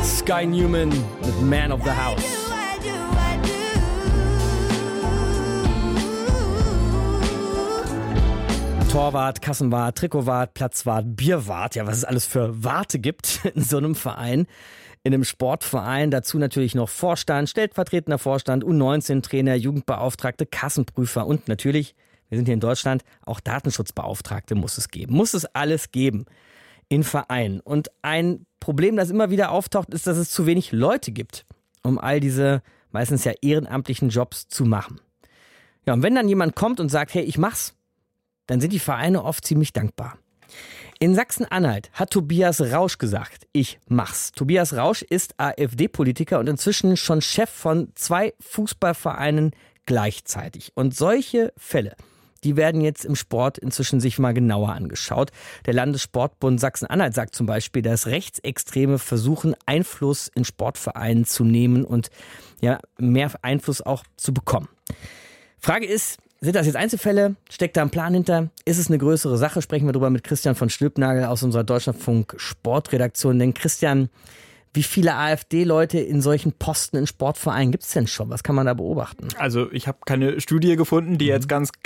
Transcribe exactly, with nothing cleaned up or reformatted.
Sky Newman mit Man of the House. Torwart, Kassenwart, Trikotwart, Platzwart, Bierwart. Ja, was es alles für Warte gibt in so einem Verein, in einem Sportverein. Dazu natürlich noch Vorstand, stellvertretender Vorstand, U neunzehn Trainer, Jugendbeauftragte, Kassenprüfer und natürlich, wir sind hier in Deutschland, auch Datenschutzbeauftragte muss es geben. Muss es alles geben in Vereinen. Und ein Problem, das immer wieder auftaucht, ist, dass es zu wenig Leute gibt, um all diese meistens ja ehrenamtlichen Jobs zu machen. Ja, und wenn dann jemand kommt und sagt, hey, ich mach's, dann sind die Vereine oft ziemlich dankbar. In Sachsen-Anhalt hat Tobias Rausch gesagt, ich mach's. Tobias Rausch ist AfD-Politiker und inzwischen schon Chef von zwei Fußballvereinen gleichzeitig. Und solche Fälle, die werden jetzt im Sport inzwischen sich mal genauer angeschaut. Der Landessportbund Sachsen-Anhalt sagt zum Beispiel, dass Rechtsextreme versuchen, Einfluss in Sportvereinen zu nehmen und ja, mehr Einfluss auch zu bekommen. Frage ist, sind das jetzt Einzelfälle? Steckt da ein Plan hinter? Ist es eine größere Sache? Sprechen wir darüber mit Christian von Stülpnagel aus unserer Deutschlandfunk Sportredaktion. Denn Christian, wie viele AfD-Leute in solchen Posten in Sportvereinen gibt es denn schon? Was kann man da beobachten? Also ich habe keine Studie gefunden, die jetzt ganz